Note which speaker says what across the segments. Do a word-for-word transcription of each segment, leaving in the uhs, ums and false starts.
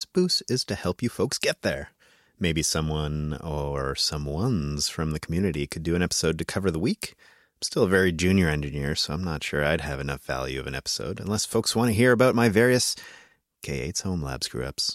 Speaker 1: boost is to help you folks get there. Maybe someone or someones from the community could do an episode to cover the week. I'm still a very junior engineer, so I'm not sure I'd have enough value of an episode, unless folks want to hear about my various K eight's Home Lab screw-ups.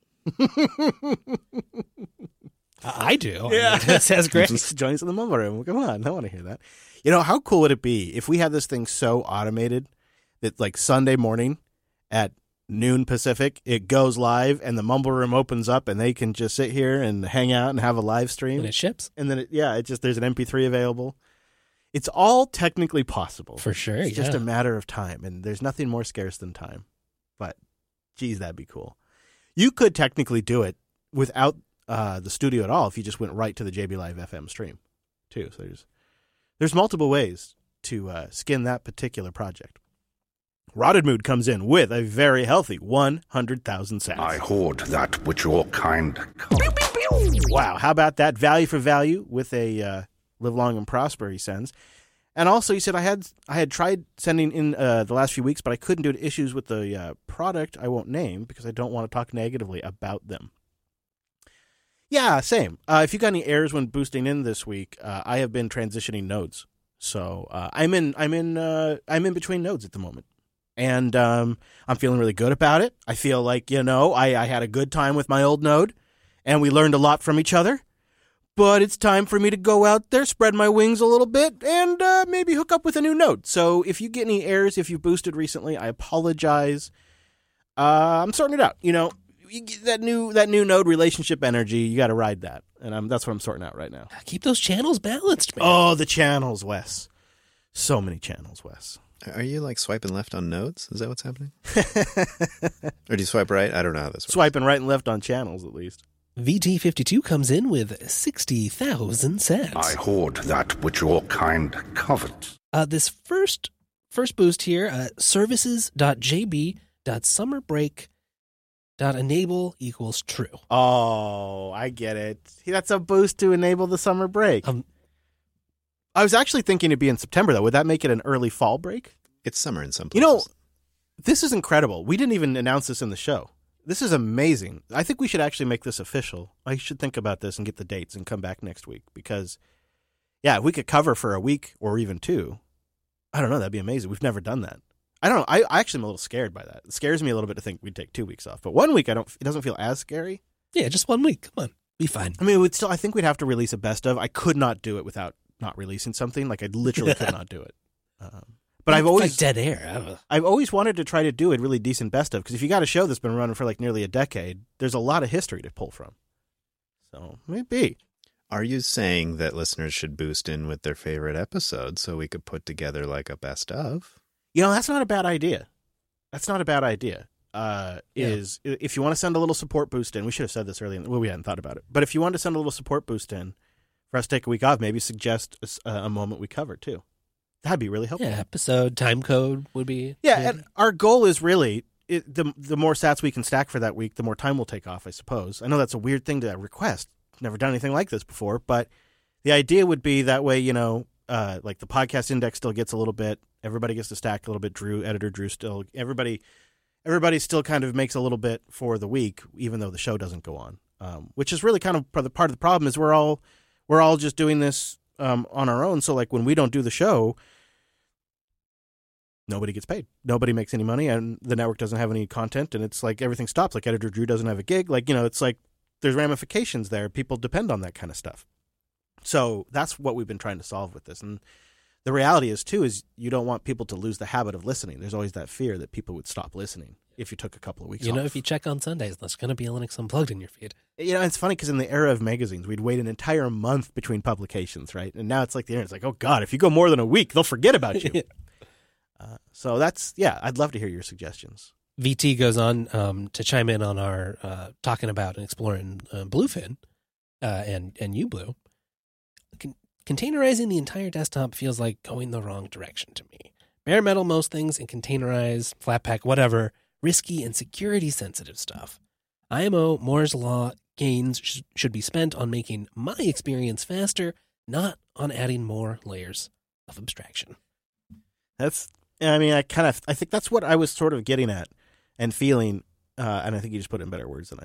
Speaker 2: I do.
Speaker 3: Yeah.
Speaker 2: I mean, that sounds great.
Speaker 3: Join us in the mumble room. Come on, I want to hear that. You know, how cool would it be if we had this thing so automated that, like, Sunday morning at noon Pacific, it goes live and the mumble room opens up and they can just sit here and hang out and have a live stream.
Speaker 2: And it ships.
Speaker 3: And then, it, yeah, it just there's an M P three available. It's all technically possible.
Speaker 2: For sure,
Speaker 3: It's
Speaker 2: yeah.
Speaker 3: just a matter of time, and there's nothing more scarce than time. But, geez, that'd be cool. You could technically do it without uh, the studio at all if you just went right to the J B Live F M stream, too. So there's there's multiple ways to uh, skin that particular project. Rotted Mood comes in with a very healthy one hundred thousand sats.
Speaker 4: I hoard that which your kind covet.
Speaker 3: Wow, how about that? Value for value with a uh, live long and prosper, he sends. And also, he said, I had I had tried sending in uh, the last few weeks, but I couldn't due to issues with the uh, product I won't name because I don't want to talk negatively about them. Yeah, same. Uh, if you got any errors when boosting in this week, uh, I have been transitioning nodes. So uh, I'm in I'm in uh, I'm in between nodes at the moment. And um, I'm feeling really good about it. I feel like, you know, I, I had a good time with my old node, and we learned a lot from each other. But it's time for me to go out there, spread my wings a little bit, and uh, maybe hook up with a new node. So if you get any errors, if you boosted recently, I apologize. Uh, I'm sorting it out. You know, you get that new that new node relationship energy, you got to ride that. And I'm, that's what I'm sorting out right now.
Speaker 2: Keep those channels balanced, man.
Speaker 3: Oh, the channels, Wes. So many channels, Wes.
Speaker 1: Are you like swiping left on nodes? Is that what's happening? Or do you swipe right? I don't know how this works.
Speaker 3: Swiping right and left on channels, at least.
Speaker 2: V T fifty-two comes in with sixty thousand sats.
Speaker 4: I hoard that which your kind covet.
Speaker 2: Uh, this first first boost here, uh, services.jb.summerbreak.enable equals true.
Speaker 3: Oh, I get it. That's a boost to enable the summer break.
Speaker 2: Um,
Speaker 3: I was actually thinking it'd be in September, though. Would that make it an early fall break?
Speaker 1: It's summer in some
Speaker 3: You
Speaker 1: places.
Speaker 3: know, this is incredible. We didn't even announce this in the show. This is amazing. I think we should actually make this official. I should think about this and get the dates and come back next week because, yeah, if we could cover for a week or even two, I don't know, that'd be amazing. We've never done that. I don't know. I, I actually am a little scared by that. It scares me a little bit to think we'd take two weeks off. But one week, I don't. It doesn't feel as scary.
Speaker 2: yeah, just one week. Come on. Be fine.
Speaker 3: I mean, we'd still. I think we'd have to release a best of. I could not do it without not releasing something. Like I literally could not do it. Um, but I've
Speaker 2: It's
Speaker 3: always
Speaker 2: like dead air. I don't know.
Speaker 3: I've always wanted to try to do a really decent best of because if you got a show that's been running for like nearly a decade, there's a lot of history to pull from. So maybe.
Speaker 1: Are you saying that listeners should boost in with their favorite episodes so we could put together like a best of?
Speaker 3: You know, that's not a bad idea. That's not a bad idea. Uh,
Speaker 2: Yeah.
Speaker 3: Is if you want to send a little support boost in, we should have said this earlier. Well, we hadn't thought about it. But if you want to send a little support boost in for us to take a week off, maybe suggest a, s- a moment we cover too. That'd be really helpful.
Speaker 2: Yeah, episode, time code would be.
Speaker 3: Yeah,
Speaker 2: handy.
Speaker 3: and our goal is really it, the the more sats we can stack for that week, the more time we'll take off, I suppose. I know that's a weird thing to request. Never done anything like this before, but the idea would be that way, you know, uh, like the podcast index still gets a little bit, everybody gets to stack a little bit. Drew, editor Drew still, everybody, everybody still kind of makes a little bit for the week, even though the show doesn't go on, um, which is really kind of part of the, part of the problem is we're all, we're all just doing this um, on our own. So like when we don't do the show, nobody gets paid. Nobody makes any money, and the network doesn't have any content, and it's like everything stops. Like editor Drew doesn't have a gig. Like, you know, it's like there's ramifications there. People depend on that kind of stuff. So that's what we've been trying to solve with this. And the reality is, too, is you don't want people to lose the habit of listening. There's always that fear that people would stop listening if you took a couple of weeks
Speaker 2: You
Speaker 3: off.
Speaker 2: know, if you check on Sundays, there's going to be a Linux Unplugged in your feed.
Speaker 3: You know, it's funny because in the era of magazines, we'd wait an entire month between publications, right? And now it's like the internet. It's like, oh, God, if you go more than a week, they'll forget about you. uh, so that's, yeah, I'd love to hear your suggestions.
Speaker 2: V T goes on um, to chime in on our uh, talking about and exploring uh, Bluefin uh, and, and UBlue. Con- containerizing the entire desktop feels like going the wrong direction to me. Bare metal most things and containerize, Flatpak, whatever, risky and security sensitive stuff. I M O, Moore's Law gains sh- should be spent on making my experience faster, not on adding more layers of abstraction.
Speaker 3: That's, I mean, I kind of, I think that's what I was sort of getting at and feeling, uh, and I think you just put it in better words than I